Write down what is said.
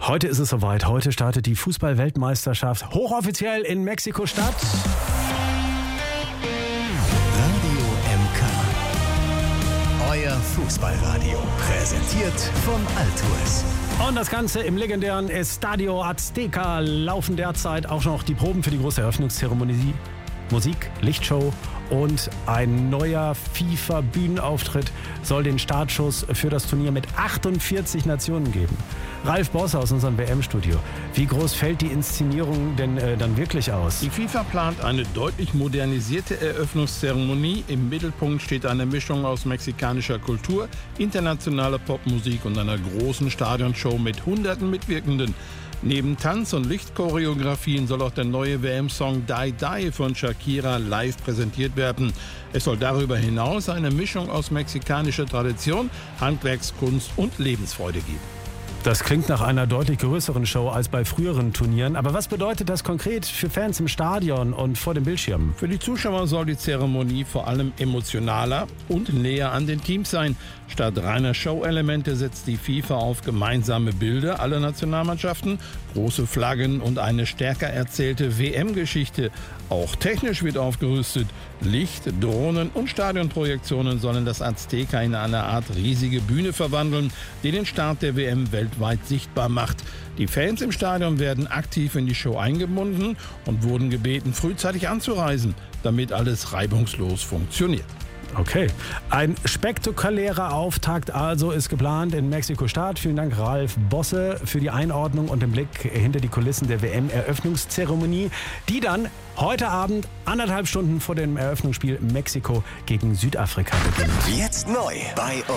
Heute ist es soweit. Heute startet die Fußball-Weltmeisterschaft hochoffiziell in Mexiko-Stadt. Radio MK. Euer Fußballradio. Präsentiert von Altues. Und das Ganze im legendären Estadio Azteca. Laufen derzeit auch noch die Proben für die große Eröffnungszeremonie. Musik, Lichtshow und ein neuer FIFA-Bühnenauftritt soll den Startschuss für das Turnier mit 48 Nationen geben. Ralf Bosse aus unserem WM-Studio. Wie groß fällt die Inszenierung denn dann wirklich aus? Die FIFA plant eine deutlich modernisierte Eröffnungszeremonie. Im Mittelpunkt steht eine Mischung aus mexikanischer Kultur, internationaler Popmusik und einer großen Stadionshow mit Hunderten Mitwirkenden. Neben Tanz- und Lichtchoreografien soll auch der neue WM-Song Die Die von Shakira live präsentiert werden. Es soll darüber hinaus eine Mischung aus mexikanischer Tradition, Handwerkskunst und Lebensfreude geben. Das klingt nach einer deutlich größeren Show als bei früheren Turnieren. Aber was bedeutet das konkret für Fans im Stadion und vor dem Bildschirm? Für die Zuschauer soll die Zeremonie vor allem emotionaler und näher an den Teams sein. Statt reiner Show-Elemente setzt die FIFA auf gemeinsame Bilder aller Nationalmannschaften, große Flaggen und eine stärker erzählte WM-Geschichte. Auch technisch wird aufgerüstet. Licht, Drohnen und Stadionprojektionen sollen das Azteca in eine Art riesige Bühne verwandeln, die den Start der WM weltweit sichtbar macht. Die Fans im Stadion werden aktiv in die Show eingebunden und wurden gebeten, frühzeitig anzureisen, damit alles reibungslos funktioniert. Okay, ein spektakulärer Auftakt also ist geplant in Mexiko-Stadt. Vielen Dank, Ralf Bosse, für die Einordnung und den Blick hinter die Kulissen der WM-Eröffnungszeremonie, die dann heute Abend 1,5 Stunden vor dem Eröffnungsspiel Mexiko gegen Südafrika beginnt. Jetzt neu bei